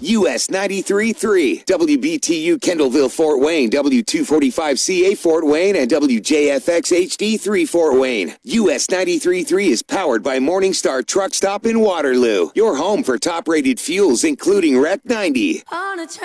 US 93.3, WBTU Kendallville, Fort Wayne, W245CA Fort Wayne, and WJFX HD3 Fort Wayne. US 93.3 is powered by Morningstar Truck Stop in Waterloo, your home for top-rated fuels, including Rec 90.